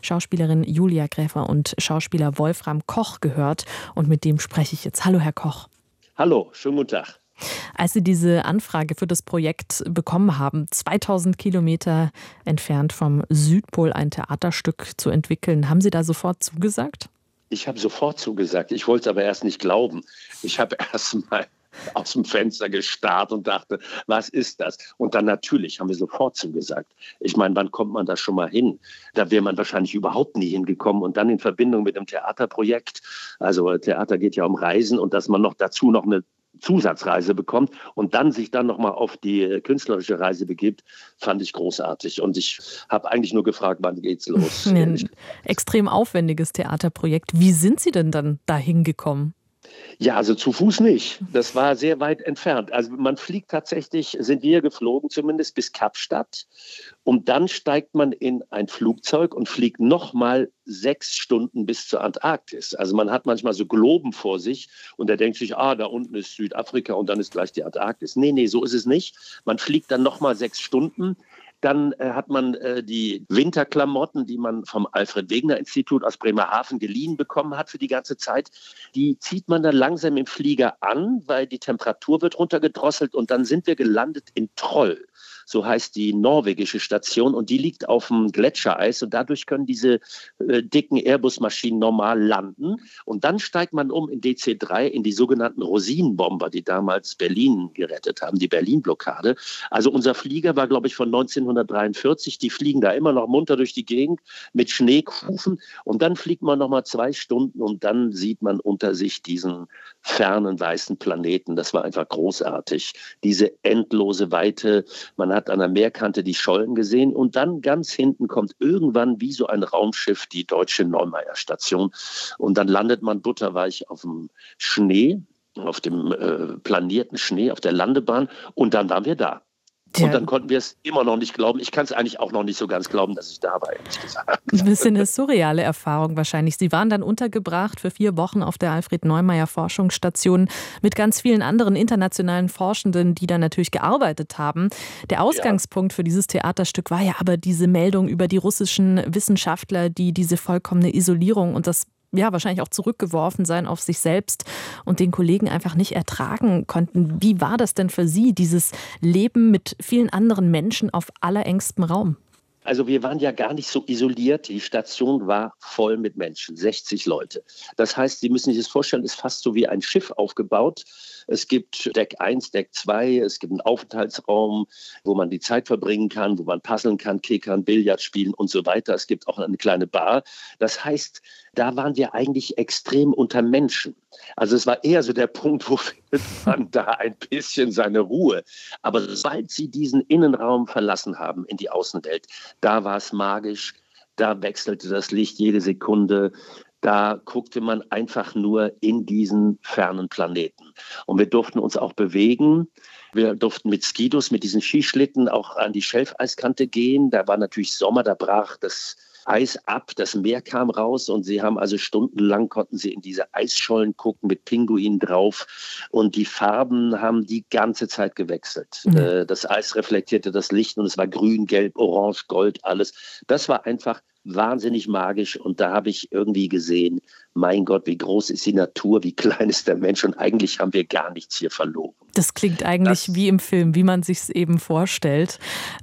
Schauspielerin Julia Gräfer und Schauspieler Wolfram Koch gehört. Und mit dem spreche ich jetzt. Hallo, Herr Koch. Hallo, schönen guten Tag. Als Sie diese Anfrage für das Projekt bekommen haben, 2000 Kilometer entfernt vom Südpol ein Theaterstück zu entwickeln, haben Sie da sofort zugesagt? Ich habe sofort zugesagt. Ich wollte es aber erst nicht glauben. Ich habe erst mal aus dem Fenster gestarrt und dachte, was ist das? Und dann natürlich haben wir sofort zugesagt. Ich meine, wann kommt man da schon mal hin? Da wäre man wahrscheinlich überhaupt nie hingekommen. Und dann in Verbindung mit dem Theaterprojekt, also Theater geht ja um Reisen und dass man noch dazu noch eine Zusatzreise bekommt und dann sich dann nochmal auf die künstlerische Reise begibt, fand ich großartig. Und ich habe eigentlich nur gefragt, wann geht's los? Ein extrem aufwendiges Theaterprojekt. Wie sind Sie denn dann da hingekommen? Ja, also zu Fuß nicht. Das war sehr weit entfernt. Also man fliegt tatsächlich, sind wir geflogen zumindest bis Kapstadt. Und dann steigt man in ein Flugzeug und fliegt nochmal 6 Stunden bis zur Antarktis. Also man hat manchmal so Globen vor sich und der denkt sich, da unten ist Südafrika und dann ist gleich die Antarktis. Nee, so ist es nicht. Man fliegt dann nochmal 6 Stunden. Dann hat man die Winterklamotten, die man vom Alfred-Wegener-Institut aus Bremerhaven geliehen bekommen hat für die ganze Zeit. Die zieht man dann langsam im Flieger an, weil die Temperatur wird runtergedrosselt. Und dann sind wir gelandet in Troll. So heißt die norwegische Station und die liegt auf dem Gletschereis und dadurch können diese dicken Airbus-Maschinen normal landen und dann steigt man um in DC-3 in die sogenannten Rosinenbomber, die damals Berlin gerettet haben, die Berlin-Blockade. Also unser Flieger war, glaube ich, von 1943, die fliegen da immer noch munter durch die Gegend mit Schneekufen und dann fliegt man nochmal 2 Stunden und dann sieht man unter sich diesen fernen weißen Planeten. Das war einfach großartig. Diese endlose Weite, man hat an der Meerkante die Schollen gesehen und dann ganz hinten kommt irgendwann wie so ein Raumschiff die deutsche Neumeier-Station und dann landet man butterweich auf dem Schnee, auf dem planierten Schnee, auf der Landebahn und dann waren wir da. Und dann konnten wir es immer noch nicht glauben. Ich kann es eigentlich auch noch nicht so ganz glauben, dass ich da war, ehrlich gesagt. Ein bisschen eine surreale Erfahrung wahrscheinlich. Sie waren dann untergebracht für 4 Wochen auf der Alfred-Neumeier-Forschungsstation mit ganz vielen anderen internationalen Forschenden, die da natürlich gearbeitet haben. Der Ausgangspunkt für dieses Theaterstück war ja aber diese Meldung über die russischen Wissenschaftler, die diese vollkommene Isolierung und das wahrscheinlich auch zurückgeworfen sein auf sich selbst und den Kollegen einfach nicht ertragen konnten. Wie war das denn für Sie, dieses Leben mit vielen anderen Menschen auf allerengstem Raum? Also wir waren ja gar nicht so isoliert. Die Station war voll mit Menschen, 60 Leute. Das heißt, Sie müssen sich das vorstellen, es ist fast so wie ein Schiff aufgebaut. Es gibt Deck 1, Deck 2, es gibt einen Aufenthaltsraum, wo man die Zeit verbringen kann, wo man puzzeln kann, kickern, Billard spielen und so weiter. Es gibt auch eine kleine Bar. Das heißt, da waren wir eigentlich extrem unter Menschen. Also es war eher so der Punkt, wo findet man da ein bisschen seine Ruhe. Aber sobald Sie diesen Innenraum verlassen haben in die Außenwelt, da war es magisch, da wechselte das Licht jede Sekunde. Da guckte man einfach nur in diesen fernen Planeten. Und wir durften uns auch bewegen. Wir durften mit Skidos, mit diesen Skischlitten auch an die Schelfeiskante gehen. Da war natürlich Sommer, da brach das Eis ab, das Meer kam raus und sie haben also stundenlang konnten sie in diese Eisschollen gucken mit Pinguinen drauf und die Farben haben die ganze Zeit gewechselt. Das Eis reflektierte das Licht und es war grün, gelb, orange, gold, alles. Das war einfach wahnsinnig magisch und da habe ich irgendwie gesehen, mein Gott, wie groß ist die Natur, wie klein ist der Mensch und eigentlich haben wir gar nichts hier verloren. Das klingt eigentlich wie im Film, wie man sich es eben vorstellt.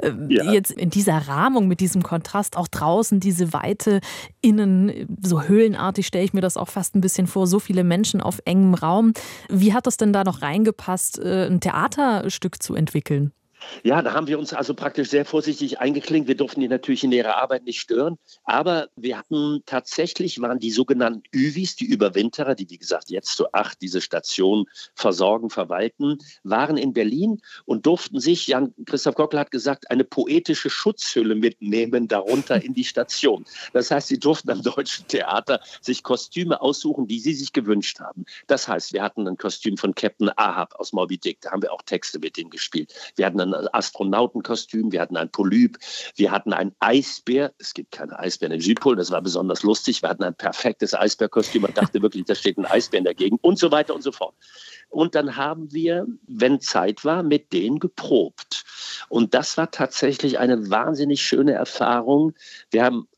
Jetzt in dieser Rahmung, mit diesem Kontrast, auch draußen diese Weite, innen so höhlenartig stelle ich mir das auch fast ein bisschen vor, so viele Menschen auf engem Raum. Wie hat das denn da noch reingepasst, ein Theaterstück zu entwickeln? Ja, da haben wir uns also praktisch sehr vorsichtig eingeklinkt. Wir durften die natürlich in ihrer Arbeit nicht stören. Aber wir hatten tatsächlich, waren die sogenannten ÜVIs, die Überwinterer, die wie gesagt jetzt zu 8 diese Station versorgen, verwalten, waren in Berlin und durften sich, Jan-Christoph Gockel hat gesagt, eine poetische Schutzhülle mitnehmen, darunter in die Station. Das heißt, sie durften am Deutschen Theater sich Kostüme aussuchen, die sie sich gewünscht haben. Das heißt, wir hatten ein Kostüm von Captain Ahab aus Moby Dick, da haben wir auch Texte mit ihm gespielt. Wir hatten ein Astronautenkostüm, wir hatten ein Polyp, wir hatten einen Eisbär. Es gibt keine Eisbären im Südpol, das war besonders lustig. Wir hatten ein perfektes Eisbärkostüm, man dachte wirklich, da steht ein Eisbär in der Gegend und so weiter und so fort. Und dann haben wir, wenn Zeit war, mit denen geprobt. Und das war tatsächlich eine wahnsinnig schöne Erfahrung. Wir haben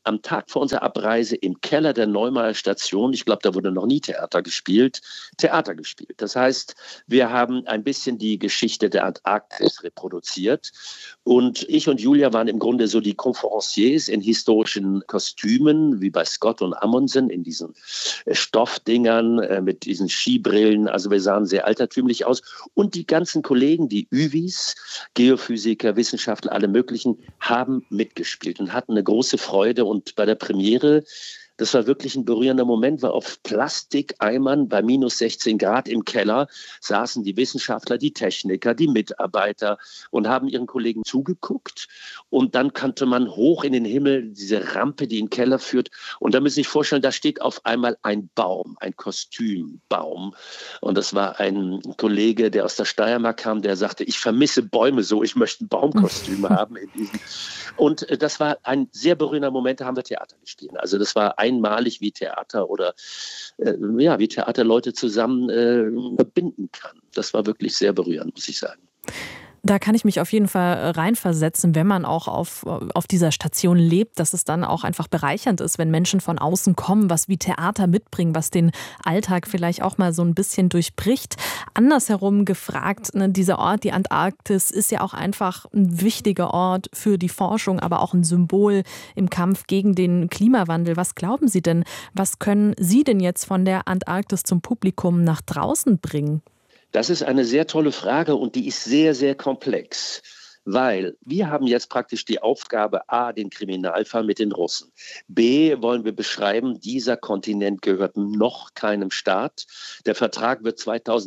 am Tag vor unserer Abreise im Keller der Neumaier Station, ich glaube, da wurde noch nie Theater gespielt. Das heißt, wir haben ein bisschen die Geschichte der Antarktis reproduziert. Und ich und Julia waren im Grunde so die Conferenciers in historischen Kostümen, wie bei Scott und Amundsen, in diesen Stoffdingern mit diesen Skibrillen. Also wir sahen sehr altertümlich aus. Und die ganzen Kollegen, die ÜVIs, Geophysiker, Wissenschaftler, alle möglichen, haben mitgespielt und hatten eine große Freude. Und bei der Premiere, das war wirklich ein berührender Moment, weil auf Plastikeimern bei minus 16 Grad im Keller saßen die Wissenschaftler, die Techniker, die Mitarbeiter und haben ihren Kollegen zugeguckt. Und dann konnte man hoch in den Himmel, diese Rampe, die in den Keller führt. Und da müssen Sie sich vorstellen, da steht auf einmal ein Baum, ein Kostümbaum. Und das war ein Kollege, der aus der Steiermark kam, der sagte, ich vermisse Bäume so, ich möchte ein Baumkostüm haben. Und das war ein sehr berührender Moment, da haben wir Theater gespielt. Also das war einmalig, wie Theater wie Theater Leute zusammen verbinden kann. Das war wirklich sehr berührend, muss ich sagen. Da kann ich mich auf jeden Fall reinversetzen, wenn man auch auf dieser Station lebt, dass es dann auch einfach bereichernd ist, wenn Menschen von außen kommen, was wie Theater mitbringen, was den Alltag vielleicht auch mal so ein bisschen durchbricht. Andersherum gefragt, ne, dieser Ort, die Antarktis, ist ja auch einfach ein wichtiger Ort für die Forschung, aber auch ein Symbol im Kampf gegen den Klimawandel. Was glauben Sie denn, was können Sie denn jetzt von der Antarktis zum Publikum nach draußen bringen? Das ist eine sehr tolle Frage und die ist sehr, sehr komplex. Weil wir haben jetzt praktisch die Aufgabe, A, den Kriminalfall mit den Russen. B, wollen wir beschreiben, dieser Kontinent gehört noch keinem Staat. Der Vertrag wird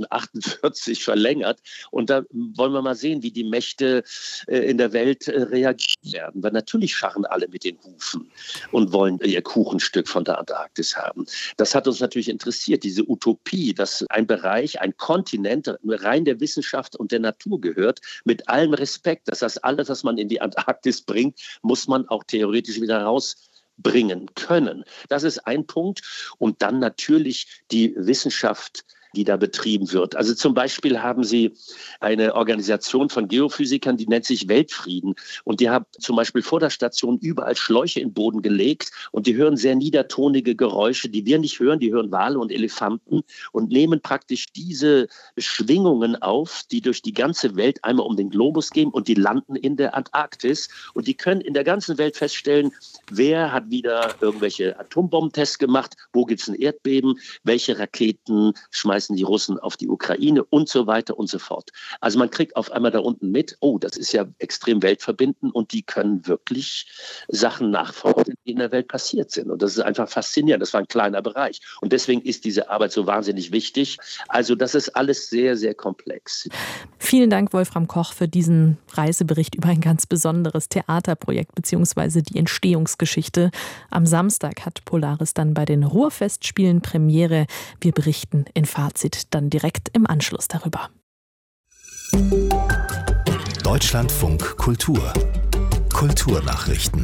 2048 verlängert. Und da wollen wir mal sehen, wie die Mächte in der Welt reagieren werden. Weil natürlich scharren alle mit den Hufen und wollen ihr Kuchenstück von der Antarktis haben. Das hat uns natürlich interessiert, diese Utopie, dass ein Bereich, ein Kontinent rein der Wissenschaft und der Natur gehört, mit allem Respekt. Das heißt, alles, was man in die Antarktis bringt, muss man auch theoretisch wieder rausbringen können. Das ist ein Punkt. Und dann natürlich die Wissenschaft, die da betrieben wird. Also zum Beispiel haben sie eine Organisation von Geophysikern, die nennt sich Weltfrieden. Und die haben zum Beispiel vor der Station überall Schläuche in den Boden gelegt. Und die hören sehr niedertonige Geräusche, die wir nicht hören. Die hören Wale und Elefanten und nehmen praktisch diese Schwingungen auf, die durch die ganze Welt einmal um den Globus gehen und die landen in der Antarktis. Und die können in der ganzen Welt feststellen, wer hat wieder irgendwelche Atombombentests gemacht, wo gibt es ein Erdbeben, welche Raketen schmeißen die Russen auf die Ukraine und so weiter und so fort. Also man kriegt auf einmal da unten mit, oh, das ist ja extrem weltverbindend und die können wirklich Sachen nachforschen, die in der Welt passiert sind. Und das ist einfach faszinierend. Das war ein kleiner Bereich. Und deswegen ist diese Arbeit so wahnsinnig wichtig. Also das ist alles sehr, sehr komplex. Vielen Dank, Wolfram Koch, für diesen Reisebericht über ein ganz besonderes Theaterprojekt bzw. die Entstehungsgeschichte. Am Samstag hat Polaris dann bei den Ruhrfestspielen Premiere. Wir berichten in Fazit dann direkt im Anschluss darüber. Deutschlandfunk Kultur. Kulturnachrichten.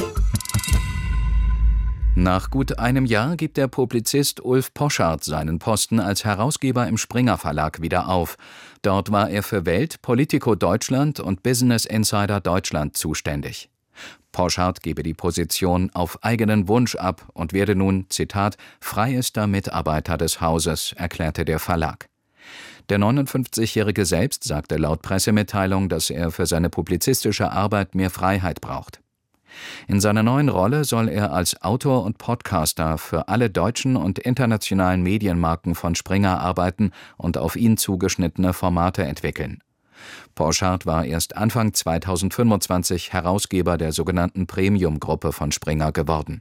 Nach gut einem Jahr gibt der Publizist Ulf Poschardt seinen Posten als Herausgeber im Springer Verlag wieder auf. Dort war er für Welt, Politico Deutschland und Business Insider Deutschland zuständig. Poschardt gebe die Position auf eigenen Wunsch ab und werde nun, Zitat, freiester Mitarbeiter des Hauses, erklärte der Verlag. Der 59-Jährige selbst sagte laut Pressemitteilung, dass er für seine publizistische Arbeit mehr Freiheit braucht. In seiner neuen Rolle soll er als Autor und Podcaster für alle deutschen und internationalen Medienmarken von Springer arbeiten und auf ihn zugeschnittene Formate entwickeln. Poschardt war erst Anfang 2025 Herausgeber der sogenannten Premium-Gruppe von Springer geworden.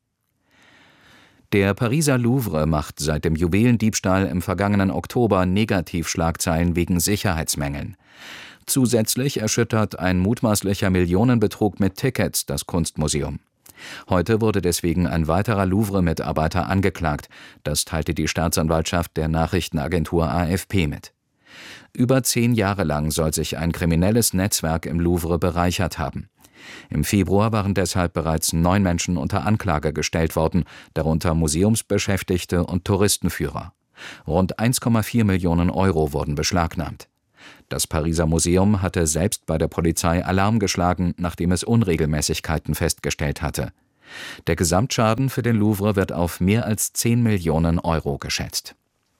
Der Pariser Louvre macht seit dem Juwelendiebstahl im vergangenen Oktober Negativschlagzeilen wegen Sicherheitsmängeln. Zusätzlich erschüttert ein mutmaßlicher Millionenbetrug mit Tickets das Kunstmuseum. Heute wurde deswegen ein weiterer Louvre-Mitarbeiter angeklagt. Das teilte die Staatsanwaltschaft der Nachrichtenagentur AFP mit. Über 10 Jahre lang soll sich ein kriminelles Netzwerk im Louvre bereichert haben. Im Februar waren deshalb bereits 9 Menschen unter Anklage gestellt worden, darunter Museumsbeschäftigte und Touristenführer. Rund 1,4 Millionen Euro wurden beschlagnahmt. Das Pariser Museum hatte selbst bei der Polizei Alarm geschlagen, nachdem es Unregelmäßigkeiten festgestellt hatte. Der Gesamtschaden für den Louvre wird auf mehr als 10 Millionen Euro geschätzt.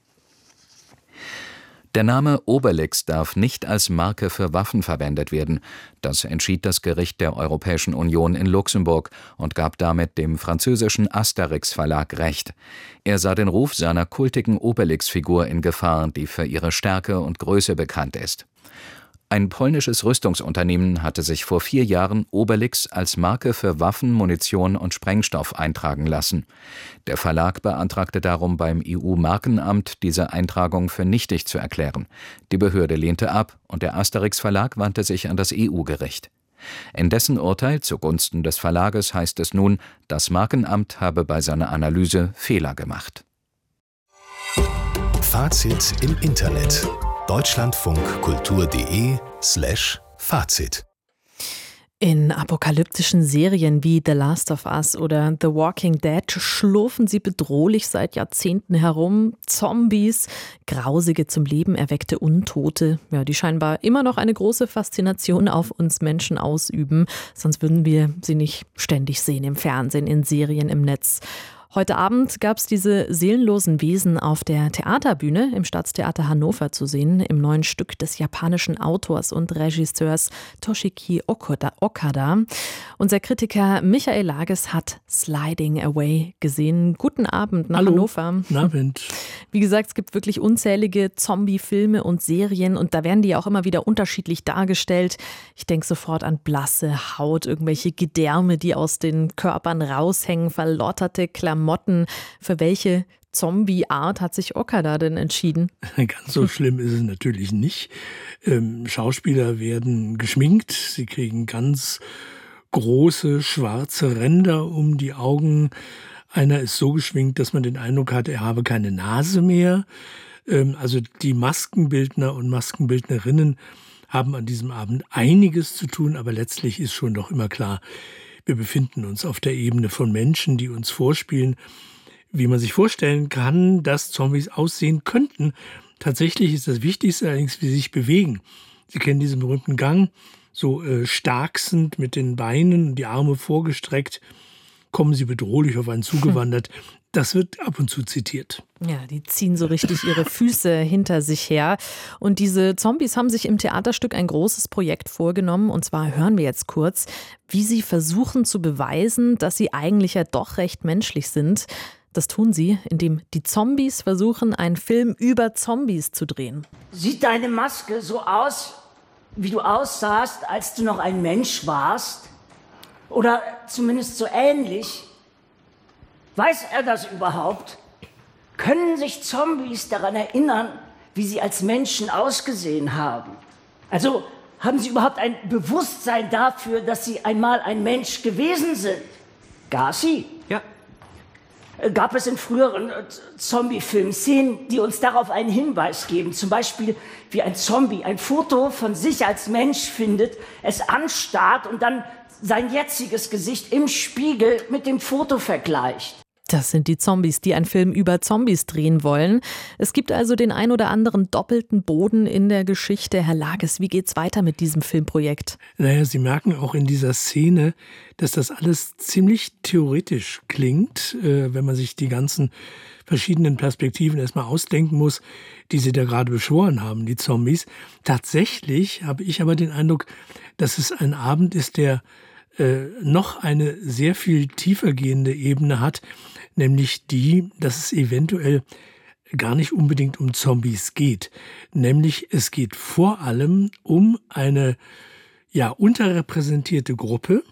Der Name Obelix darf nicht als Marke für Waffen verwendet werden. Das entschied das Gericht der Europäischen Union in Luxemburg und gab damit dem französischen Asterix-Verlag Recht. Er sah den Ruf seiner kultigen Obelix-Figur in Gefahr, die für ihre Stärke und Größe bekannt ist. Ein polnisches Rüstungsunternehmen hatte sich vor 4 Jahren Obelix als Marke für Waffen, Munition und Sprengstoff eintragen lassen. Der Verlag beantragte darum beim EU-Markenamt, diese Eintragung für nichtig zu erklären. Die Behörde lehnte ab und der Asterix-Verlag wandte sich an das EU-Gericht. In dessen Urteil zugunsten des Verlages heißt es nun, das Markenamt habe bei seiner Analyse Fehler gemacht. Fazit im Internet. deutschlandfunkkultur.de/Fazit. In apokalyptischen Serien wie The Last of Us oder The Walking Dead schlurfen sie bedrohlich seit Jahrzehnten herum. Zombies, grausige, zum Leben erweckte Untote, ja, die scheinbar immer noch eine große Faszination auf uns Menschen ausüben. Sonst würden wir sie nicht ständig sehen im Fernsehen, in Serien, im Netz. Heute Abend gab es diese seelenlosen Wesen auf der Theaterbühne im Staatstheater Hannover zu sehen, im neuen Stück des japanischen Autors und Regisseurs Toshiki Okada. Unser Kritiker Michael Lages hat Sliding Away gesehen. Guten Abend nach Hannover. Guten Abend. Wie gesagt, es gibt wirklich unzählige Zombie-Filme und Serien und da werden die auch immer wieder unterschiedlich dargestellt. Ich denke sofort an blasse Haut, irgendwelche Gedärme, die aus den Körpern raushängen, verlotterte Klamotten. Für welche Zombie-Art hat sich Okada denn entschieden? Ganz so schlimm ist es natürlich nicht. Schauspieler werden geschminkt, sie kriegen ganz große schwarze Ränder um die Augen. Einer ist so geschminkt, dass man den Eindruck hat, er habe keine Nase mehr. Also die Maskenbildner und Maskenbildnerinnen haben an diesem Abend einiges zu tun, aber letztlich ist schon doch immer klar, wir befinden uns auf der Ebene von Menschen, die uns vorspielen, wie man sich vorstellen kann, dass Zombies aussehen könnten. Tatsächlich ist das Wichtigste allerdings, wie sie sich bewegen. Sie kennen diesen berühmten Gang, so starksend mit den Beinen und die Arme vorgestreckt, kommen sie bedrohlich auf einen zugewandert. Das wird ab und zu zitiert. Ja, die ziehen so richtig ihre Füße hinter sich her. Und diese Zombies haben sich im Theaterstück ein großes Projekt vorgenommen. Und zwar hören wir jetzt kurz, wie sie versuchen zu beweisen, dass sie eigentlich ja doch recht menschlich sind. Das tun sie, indem die Zombies versuchen, einen Film über Zombies zu drehen. Sieht deine Maske so aus, wie du aussahst, als du noch ein Mensch warst? Oder zumindest so ähnlich? Weiß er das überhaupt? Können sich Zombies daran erinnern, wie sie als Menschen ausgesehen haben? Also haben sie überhaupt ein Bewusstsein dafür, dass sie einmal ein Mensch gewesen sind? Garci? Ja. Gab es in früheren Zombie-Filmen Szenen, die uns darauf einen Hinweis geben? Zum Beispiel, wie ein Zombie ein Foto von sich als Mensch findet, es anstarrt und dann sein jetziges Gesicht im Spiegel mit dem Foto vergleicht. Das sind die Zombies, die einen Film über Zombies drehen wollen. Es gibt also den ein oder anderen doppelten Boden in der Geschichte. Herr Lages, wie geht's weiter mit diesem Filmprojekt? Naja, Sie merken auch in dieser Szene, dass das alles ziemlich theoretisch klingt, wenn man sich die ganzen verschiedenen Perspektiven erstmal ausdenken muss, die Sie da gerade beschworen haben, die Zombies. Tatsächlich habe ich aber den Eindruck, dass es ein Abend ist, der noch eine sehr viel tiefer gehende Ebene hat, nämlich die, dass es eventuell gar nicht unbedingt um Zombies geht. Nämlich es geht vor allem um eine unterrepräsentierte Gruppe,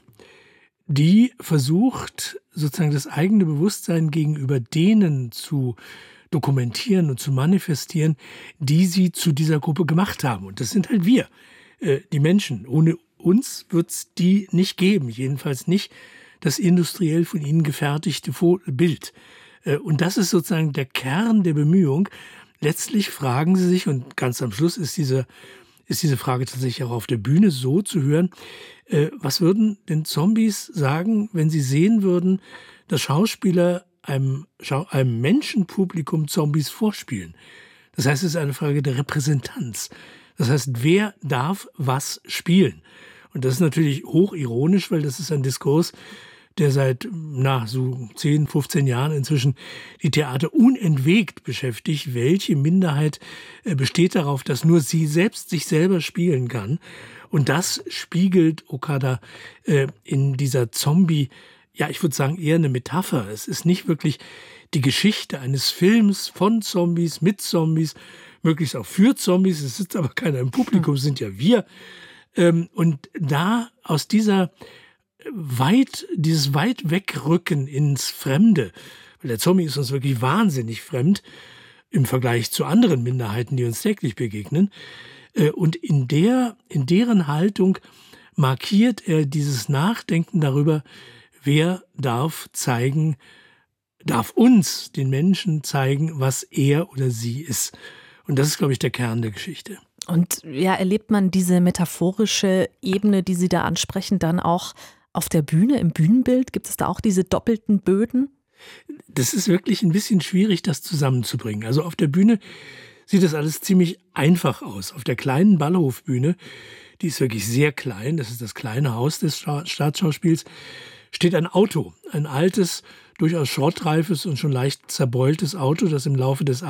die versucht, sozusagen das eigene Bewusstsein gegenüber denen zu dokumentieren und zu manifestieren, die sie zu dieser Gruppe gemacht haben. Und das sind halt wir, die Menschen. Ohne uns wird es die nicht geben, jedenfalls nicht das industriell von ihnen gefertigte Bild. Und das ist sozusagen der Kern der Bemühung. Letztlich fragen sie sich, und ganz am Schluss ist diese Frage tatsächlich auch auf der Bühne so zu hören, was würden denn Zombies sagen, wenn sie sehen würden, dass Schauspieler einem Menschenpublikum Zombies vorspielen? Das heißt, es ist eine Frage der Repräsentanz. Das heißt, wer darf was spielen? Und das ist natürlich hochironisch, weil das ist ein Diskurs, der seit so 10, 15 Jahren inzwischen die Theater unentwegt beschäftigt. Welche Minderheit besteht darauf, dass nur sie selbst sich selber spielen kann? Und das spiegelt Okada in dieser Zombie, ja, ich würde sagen, eher eine Metapher. Es ist nicht wirklich die Geschichte eines Films von Zombies, mit Zombies, möglichst auch für Zombies. Es sitzt aber keiner im Publikum, es sind ja wir. Und da aus dieses weit wegrücken ins Fremde, weil der Zombie ist uns wirklich wahnsinnig fremd im Vergleich zu anderen Minderheiten, die uns täglich begegnen. Und in deren Haltung markiert er dieses Nachdenken darüber, wer darf uns, den Menschen, zeigen, was er oder sie ist. Und das ist, glaube ich, der Kern der Geschichte. Und ja, erlebt man diese metaphorische Ebene, die Sie da ansprechen, dann auch auf der Bühne, im Bühnenbild? Gibt es da auch diese doppelten Böden? Das ist wirklich ein bisschen schwierig, das zusammenzubringen. Also auf der Bühne sieht das alles ziemlich einfach aus. Auf der kleinen Ballhofbühne, die ist wirklich sehr klein, das ist das kleine Haus des Staatsschauspiels, steht ein Auto, ein altes, durchaus schrottreifes und schon leicht zerbeultes Auto, das im Laufe des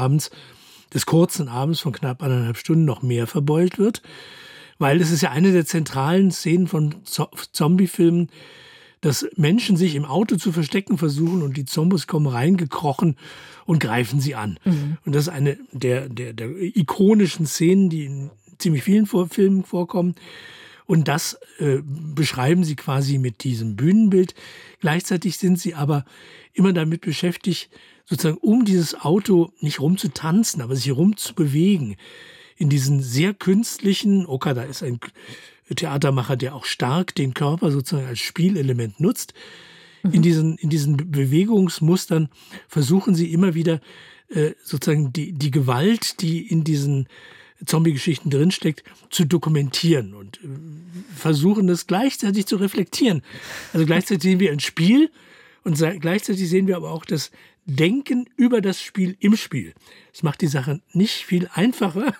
kurzen Abends von knapp 1,5 Stunden noch mehr verbeult wird. Weil es ist ja eine der zentralen Szenen von Zombie-Filmen, dass Menschen sich im Auto zu verstecken versuchen und die Zombies kommen reingekrochen und greifen sie an. Mhm. Und das ist eine der ikonischen Szenen, die in ziemlich vielen Filmen vorkommen. Und das beschreiben sie quasi mit diesem Bühnenbild. Gleichzeitig sind sie aber immer damit beschäftigt, sozusagen um dieses Auto nicht rumzutanzen, aber sich rumzubewegen. In diesen sehr künstlichen, Okada ist ein Theatermacher, der auch stark den Körper sozusagen als Spielelement nutzt. Mhm. In diesen Bewegungsmustern versuchen sie immer wieder sozusagen die Gewalt, die in diesen Zombie-Geschichten drinsteckt, zu dokumentieren und versuchen das gleichzeitig zu reflektieren. Also gleichzeitig sehen wir ein Spiel und gleichzeitig sehen wir aber auch das Denken über das Spiel im Spiel. Es macht die Sache nicht viel einfacher,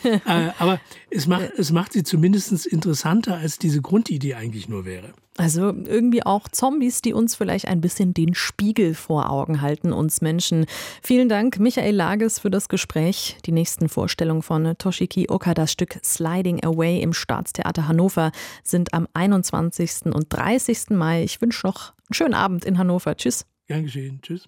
aber es macht sie zumindest interessanter, als diese Grundidee eigentlich nur wäre. Also irgendwie auch Zombies, die uns vielleicht ein bisschen den Spiegel vor Augen halten, uns Menschen. Vielen Dank, Michael Lages, für das Gespräch. Die nächsten Vorstellungen von Toshiki Okadas Stück Sliding Away im Staatstheater Hannover sind am 21. und 30. Mai. Ich wünsche noch einen schönen Abend in Hannover. Tschüss. Gern geschehen. Tschüss.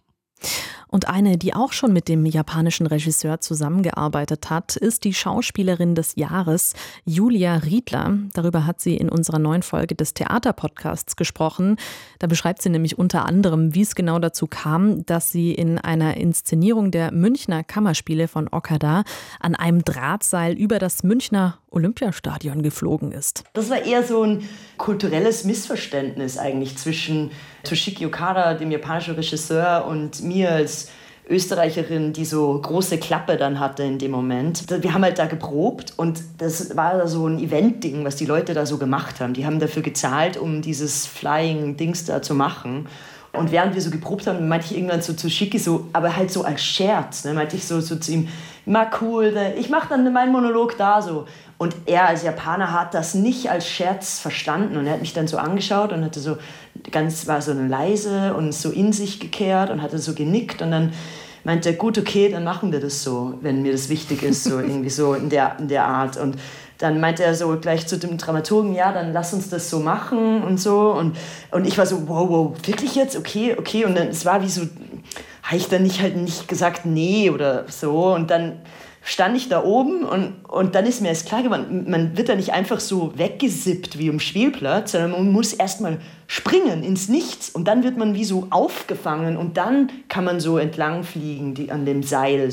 Und eine, die auch schon mit dem japanischen Regisseur zusammengearbeitet hat, ist die Schauspielerin des Jahres, Julia Riedler. Darüber hat sie in unserer neuen Folge des Theaterpodcasts gesprochen. Da beschreibt sie nämlich unter anderem, wie es genau dazu kam, dass sie in einer Inszenierung der Münchner Kammerspiele von Okada an einem Drahtseil über das Münchner Olympiastadion geflogen ist. Das war eher so ein kulturelles Missverständnis eigentlich zwischen Toshiki Okada, dem japanischen Regisseur, und mir als Österreicherin, die so große Klappe dann hatte in dem Moment. Wir haben halt da geprobt und das war so ein Event-Ding, was die Leute da so gemacht haben. Die haben dafür gezahlt, um dieses Flying-Dings da zu machen. Und während wir so geprobt haben, meinte ich irgendwann so zu Toshiki so, aber halt so als Scherz, ne, meinte ich so zu ihm, cool, ich mache dann meinen Monolog da so. Und er als Japaner hat das nicht als Scherz verstanden und er hat mich dann so angeschaut und hatte war so leise und so in sich gekehrt und hatte so genickt und dann meinte er, gut, okay, dann machen wir das so, wenn mir das wichtig ist, so irgendwie so in der Art. Und dann meinte er so gleich zu dem Dramaturgen, ja, dann lass uns das so machen und so. Und ich war so, wow, wirklich jetzt? Okay. Und dann, es war wie so, habe ich dann nicht gesagt, nee oder so. Und dann stand ich da oben und dann ist mir erst klar geworden, man wird da nicht einfach so weggesippt wie am Spielplatz, sondern man muss erstmal springen ins Nichts und dann wird man wie so aufgefangen und dann kann man so entlang fliegen, an dem Seil,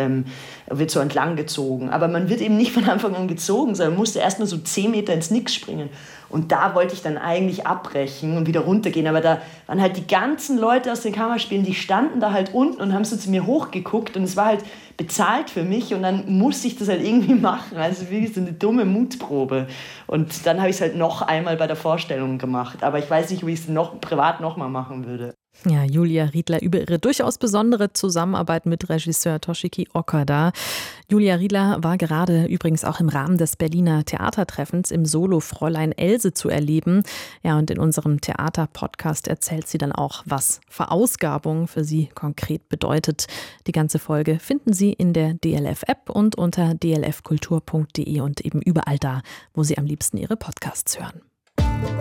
wird so entlang gezogen. Aber man wird eben nicht von Anfang an gezogen, sondern man musste erstmal so 10 Meter ins Nix springen. Und da wollte ich dann eigentlich abbrechen und wieder runtergehen. Aber da waren halt die ganzen Leute aus den Kammerspielen, die standen da halt unten und haben so zu mir hochgeguckt und es war halt bezahlt für mich und dann musste ich das halt irgendwie machen. Also wirklich so eine dumme Mutprobe. Und dann habe ich es halt noch einmal bei der Vorstellung gemacht. Aber ich weiß nicht, ob ich es privat noch mal machen würde. Ja, Julia Riedler über ihre durchaus besondere Zusammenarbeit mit Regisseur Toshiki Okada. Julia Riedler war gerade übrigens auch im Rahmen des Berliner Theatertreffens im Solo Fräulein Else zu erleben. Ja, und in unserem Theater-Podcast erzählt sie dann auch, was Verausgabung für sie konkret bedeutet. Die ganze Folge finden Sie in der DLF-App und unter dlfkultur.de und eben überall da, wo Sie am liebsten Ihre Podcasts hören.